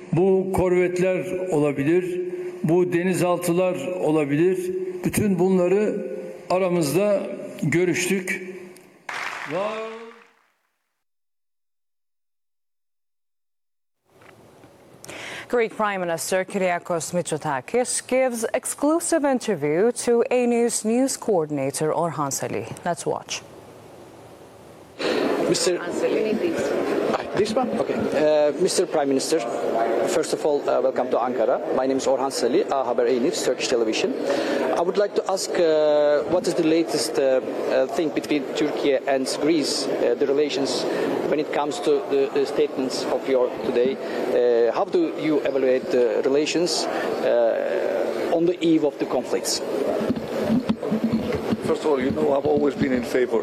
Bu korvetler olabilir, bu denizaltılar olabilir. Bütün bunları aramızda görüştük. Greek Prime Minister Kyriakos Mitsotakis gives exclusive interview to A News coordinator Orhan Sali. Let's watch. Mr. This one? Okay. Mr. Prime Minister, first of all, welcome to Ankara. My name is Orhan Sali, Haber A News, Turkish television. I would like to ask what is the latest thing between Turkey and Greece, the relations when it comes to the statements of your today. How do you evaluate the relations on the eve of the conflicts? First of all, you know, I've always been in favor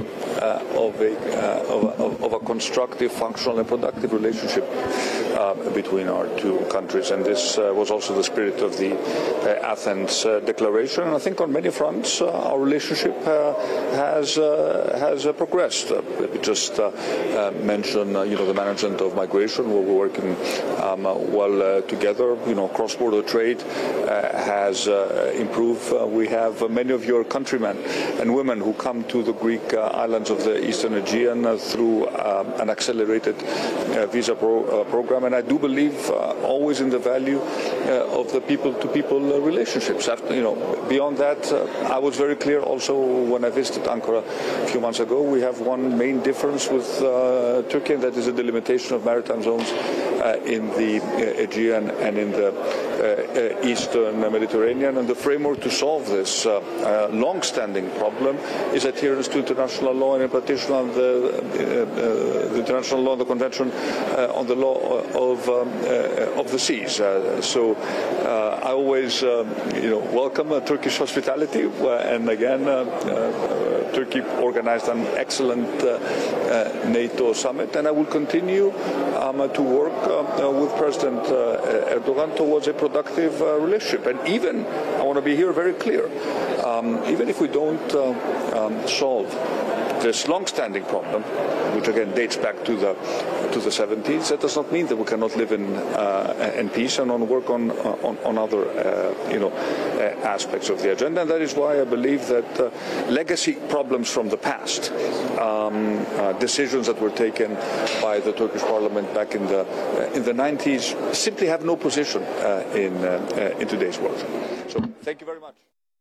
of a constructive, functional and productive relationship between our two countries. And this was also the spirit of the Athens Declaration. And I think on many fronts our relationship has progressed. Let me just mention, the management of migration, where we're working well together. Cross-border trade has improved. We have many of your countrymen and women who come to the Greek islands of the Eastern Aegean through an accelerated visa program. And I do believe always in the value of the people-to-people relationships. Beyond that, I was very clear also when I visited Ankara a few months ago. We have one main difference with Turkey, and that is the delimitation of maritime zones in the Aegean and in the Eastern Mediterranean. And the framework to solve this long-standing problem is adherence to international law, and in particular the international law, the Convention on the Law of the Seas. So I always, welcome Turkish hospitality, and again, Turkey organized an excellent NATO summit, and I will continue to work with President Erdogan towards a productive relationship. And even, I want to be here very clear, even if we don't solve this long-standing problem, which again dates back to the 70s, that does not mean that we cannot live in peace and work on other aspects of the agenda. And that is why I believe that legacy problems from the past, decisions that were taken by the Turkish Parliament back in the 90s, simply have no position in today's world. So thank you very much.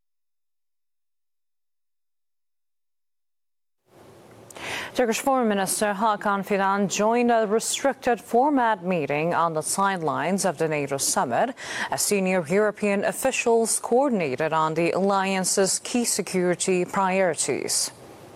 Turkish Foreign Minister Hakan Fidan joined a restricted format meeting on the sidelines of the NATO summit as senior European officials coordinated on the alliance's key security priorities.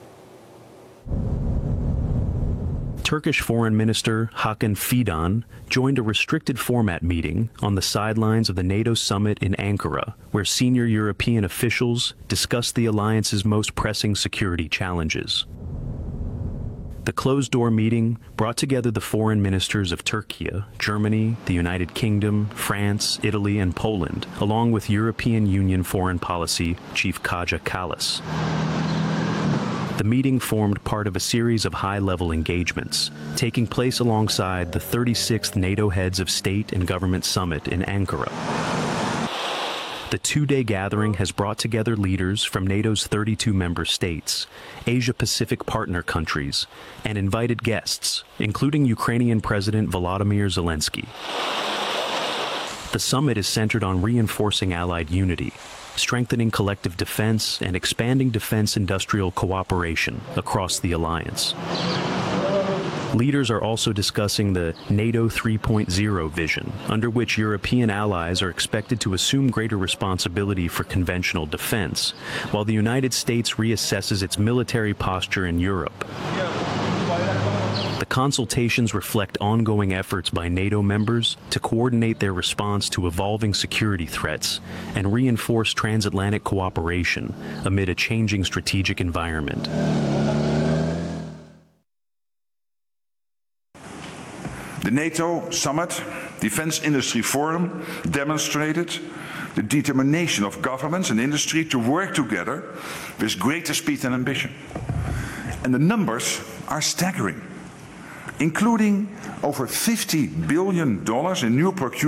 Turkish Foreign Minister Hakan Fidan joined a restricted format meeting on the sidelines of the NATO summit in Ankara, where senior European officials discussed the alliance's most pressing security challenges. The closed-door meeting brought together the foreign ministers of Turkey, Germany, the United Kingdom, France, Italy, and Poland, along with European Union Foreign Policy Chief Kaja Kallas. The meeting formed part of a series of high-level engagements, taking place alongside the 36th NATO Heads of State and Government Summit in Ankara. The two-day gathering has brought together leaders from NATO's 32 member states, Asia-Pacific partner countries, and invited guests, including Ukrainian President Volodymyr Zelensky. The summit is centered on reinforcing allied unity, strengthening collective defense, and expanding defense industrial cooperation across the alliance. Leaders are also discussing the NATO 3.0 vision, under which European allies are expected to assume greater responsibility for conventional defense, while the United States reassesses its military posture in Europe. The consultations reflect ongoing efforts by NATO members to coordinate their response to evolving security threats and reinforce transatlantic cooperation amid a changing strategic environment. The NATO Summit Defense Industry Forum demonstrated the determination of governments and industry to work together with greater speed and ambition. And the numbers are staggering, including over $50 billion in new procurement